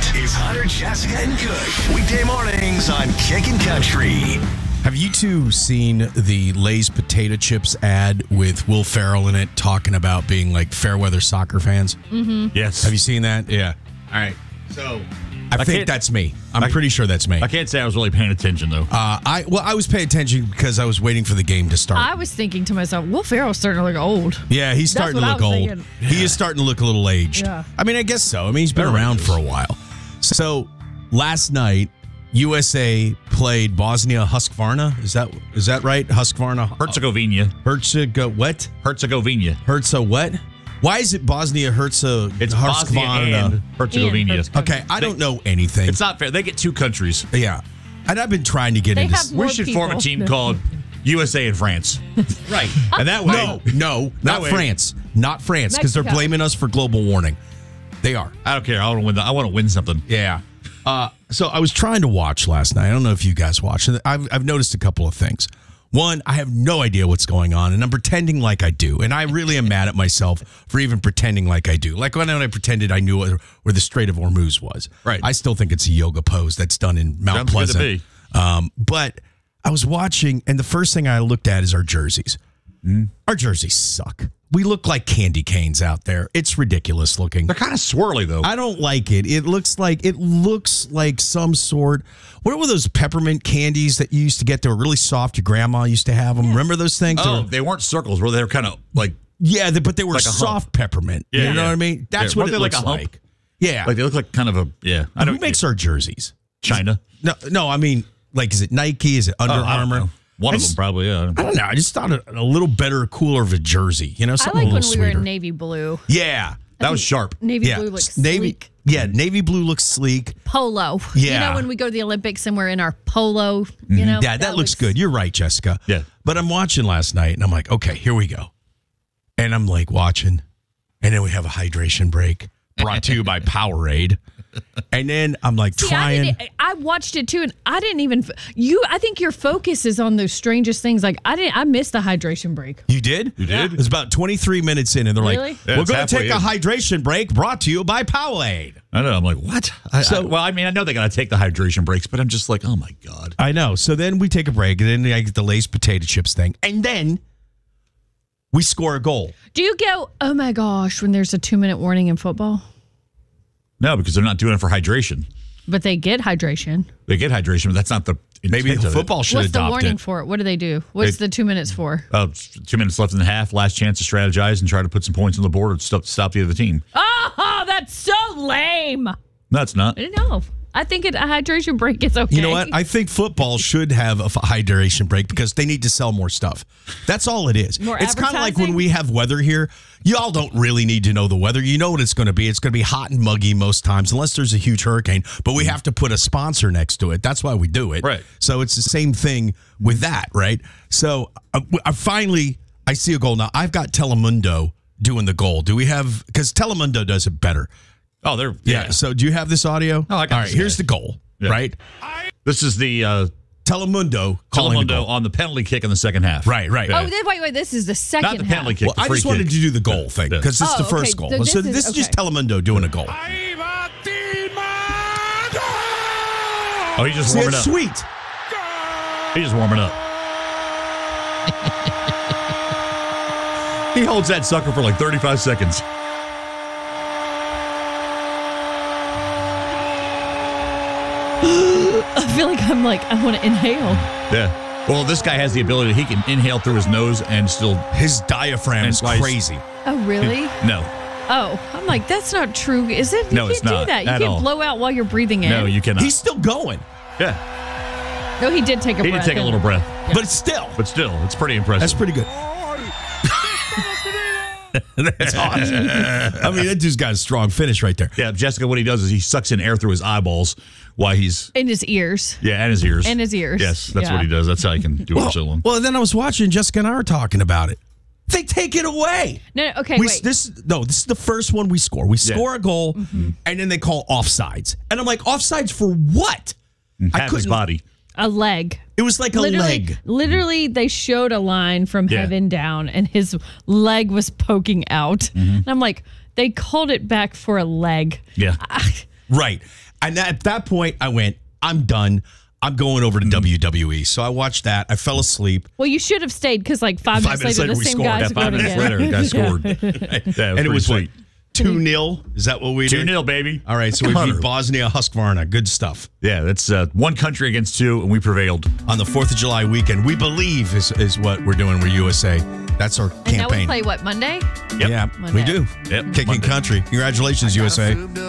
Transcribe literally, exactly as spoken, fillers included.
That is Hunter, Jessica, and Kush. Weekday mornings on Kickin' Country. Have you two seen the Lay's potato chips ad with Will Ferrell in it talking about being like fair weather soccer fans? Mm-hmm. Yes. Have you seen that? Yeah. All right. So I, I think that's me. I'm I, pretty sure that's me. I can't say I was really paying attention, though. Uh, I Well, I was paying attention because I was waiting for the game to start. I was thinking to myself, Will Ferrell's starting to look old. Yeah, he's starting to That's look what I old. was thinking. He is starting to look a little aged. Yeah. I mean, I guess so. I mean, he's been Very around much for is. a while. So last night, U S A played Bosnia Herzegovina. Is that is that right? Herzegovina. Herzegovina. Herzegovina. What? Herzegovina. Herze what? Why is it Bosnia Herze? It's Bosnia and Herzegovina. And Okay, I don't know anything. It's not fair. They get two countries. Yeah, and I've been trying to get They into. have more We should form a people. team called U S A and France. Right. And that way, No, no, not way- France. Not France, because they're Mexico. blaming us for global warming. They are. I don't care. I want to win. The, I want to win something. Yeah. Uh, so I was trying to watch last night. I don't know if you guys watched. I've, I've noticed a couple of things. One, I have no idea what's going on, and I'm pretending like I do. And I really am mad at myself for even pretending like I do. Like when I pretended I knew where, where the Strait of Hormuz was. Right. I still think it's a yoga pose that's done in Mount Sounds good to Pleasant. Um, but I was watching, and the first thing I looked at is our jerseys. Mm. Our jerseys suck. We look like candy canes out there. It's ridiculous looking. They're kind of swirly, though. I don't like it. It looks like it looks like some sort. What were those peppermint candies that you used to get that were really soft? Your grandma used to have them. Remember those things? oh, They were- they weren't circles. Were they kind of like yeah, they, but they were Like a hump. soft peppermint. Yeah, you know yeah. what I mean? That's Yeah, what weren't it they like looks a hump? like. Yeah. like they look like kind of a yeah? I Who don't makes our jerseys? China. No, no. I mean, like, is it Nike? Is it Under Oh, I don't Armour? know. One I of just- them probably. Yeah. I don't know. I just thought a, a little better, cooler of a jersey. You know, I something like a when little we were sweeter. in navy blue. Yeah. That was sharp. Navy yeah. blue looks navy. sleek. Yeah, navy blue looks sleek. Polo. Yeah. You know, when we go to the Olympics and we're in our polo, you know? Yeah, that, looks good. You're right, Jessica. Yeah. But I'm watching last night and I'm like, okay, here we go. And I'm like watching. And then we have a hydration break brought to you by Powerade. And then I'm like See, I, trying. didn't, I watched it too, and I didn't even. You, I think your focus is on those strangest things. Like I didn't. I missed the hydration break. You did? You did? It was about twenty-three minutes in, and they're Really? like, Yeah, we're it's going to take halfway a in. hydration break brought to you by Powerade. I know. I'm like, what? I, So- I, well, I mean, I know they got to take the hydration breaks, but I'm just like, oh my god. I know. So then we take a break, and then I get the Lay's potato chips thing. And then we score a goal. Do you go? Oh my gosh! When there's a two minute warning in football, No, because they're not doing it for hydration. but they get hydration. They get hydration, but that's not the Maybe intent the of football should What's the adopt warning it. for it? What do they do? What's They- the two minutes for? It. Uh, two minutes left in the half. Last chance to strategize and try to put some points on the board or stop, stop the other team. Oh, that's so lame. No, it's not. I don't know. I think it, a hydration break is okay. You know what? I think football should have a f- hydration break because they need to sell more stuff. That's all it is. More It's kind of like when advertising? we have weather here. Y'all don't really need to know the weather. You know what it's going to be. It's going to be hot and muggy most times, unless there's a huge hurricane. But we have to put a sponsor next to it. That's why we do it. Right. So it's the same thing with that, right? So I, I finally, I see a goal. Now, I've got Telemundo doing the goal. Do we have, because Telemundo does it better. Oh, they're Yeah. yeah. So do you have this audio? Oh, I got All right, this here's guy. the goal, Yeah. right? This is the uh, Telemundo calling the Telemundo goal. on the penalty kick in the second half. Right, right. Oh, then, wait, wait. This is the second Not the half. penalty kick. Well, the I free just wanted kick. to do the goal thing Yeah. because it's Oh, the first okay. goal. So So this this, is- is just okay. Telemundo doing a goal. Oh, he's just See, warming it's up. sweet. He's just warming up. He holds that sucker for like thirty-five seconds. I feel like I'm like I want to inhale. Yeah. Well, this guy has the ability. He can inhale through his nose and still. His diaphragm is That's why he's- crazy. Oh, really? No. Oh, I'm like that's not true, is it? You No, can't it's not do that. You at can't all. blow out while you're breathing in. No, you cannot. He's still going, yeah. No, he did take a He breath. did take a in. little breath, but still, but still, it's pretty impressive. that's pretty good. That's awesome. I mean, that dude's got a strong finish right there. Yeah, Jessica, what he does is he sucks in air through his eyeballs while he's. In his ears. Yeah, and his ears. And his ears. Yes, that's Yeah. what he does. That's how he can do it Well, so long. well, then I was watching Jessica and I were talking about it. They take it away. No, no okay, We, wait. this no, this is the first one we score. We Yeah. score a goal, Mm-hmm. and then they call offsides, and I'm like, offsides for what? I Half his couldn't- body. a leg. It was like a literally, leg. literally, they showed a line from Yeah. heaven down, and his leg was poking out. Mm-hmm. And I'm like, they called it back for a leg. Yeah. I, Right. And that, at that point, I went, I'm done. I'm going over to W W E. So I watched that. I fell asleep. Well, you should have stayed because like five, Five minutes later, the we same scored. guys Yeah, five scored minutes again. later, the guy scored. Yeah, And it was pretty what? two nil? Is that what we did? two nil, baby. All right, so we Hunter. beat Bosnia Husqvarna. Good stuff. Yeah, that's uh, one country against two, and we prevailed. On the fourth of July weekend, we believe is, is what we're doing. We're U S A. That's our And now we campaign. play what, Monday? Yep. Yeah, Monday. we do. Yep, Kicking Monday. country. Congratulations, U S A.